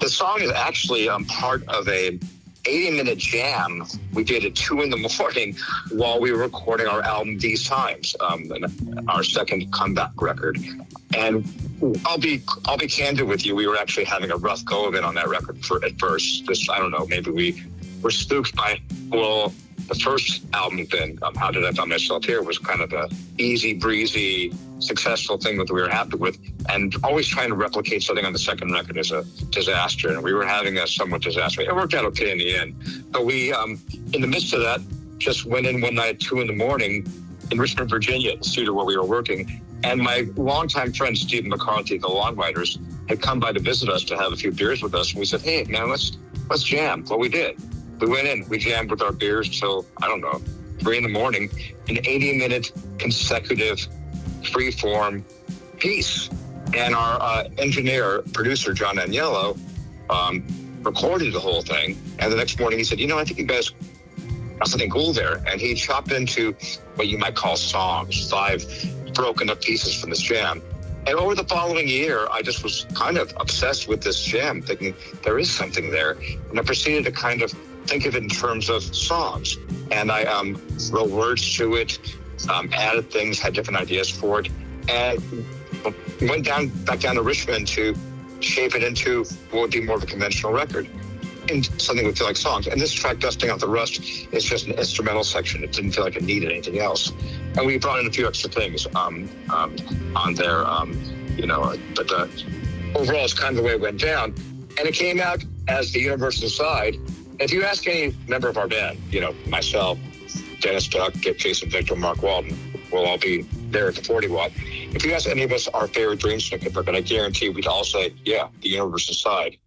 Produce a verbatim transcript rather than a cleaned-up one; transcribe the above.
The song is actually um, part of a eighty-minute jam we did at two in the morning while we were recording our album These Times, um, our second comeback record. And I'll be I'll be candid with you. We were actually having a rough go of it on that record for, at first. Just I don't know, maybe we were spooked by well. The first album then, um, How Did I Find Myself Here, was kind of a easy breezy, successful thing that we were happy with. And always trying to replicate something on the second record is a disaster. And we were having a somewhat disaster. It worked out okay in the end. But we, um, in the midst of that, just went in one night at two in the morning in Richmond, Virginia, at the studio where we were working. And my longtime friend, Stephen McCarthy, the Longwriters, had come by to visit us to have a few beers with us. And we said, hey, man, let's let's jam. Well, we did. We went in, we jammed with our beers till, I don't know, three in the morning, an eighty-minute consecutive free-form piece. And our uh, engineer, producer, John Agnello, um, recorded the whole thing. And the next morning he said, you know, I think you guys got something cool there. And he chopped into what you might call songs, five broken up pieces from this jam. And over the following year, I just was kind of obsessed with this jam, thinking there is something there. And I proceeded to kind of think of it in terms of songs. And I um, wrote words to it, um, added things, had different ideas for it, and went down back down to Richmond to shape it into what would be more of a conventional record, and something that would feel like songs. And this track, Dusting Out the Rust, is just an instrumental section. It didn't feel like it needed anything else. And we brought in a few extra things um, um, on there, um, you know, but uh, overall, it's kind of the way it went down. And it came out as The Universal Side. If you ask any member of our band, you know, myself, Dennis Duck, Jason Victor, Mark Walden, we'll all be there at the forty watt. If you ask any of us our favorite Dream Snicket record, I guarantee we'd all say, yeah, The Universal Side.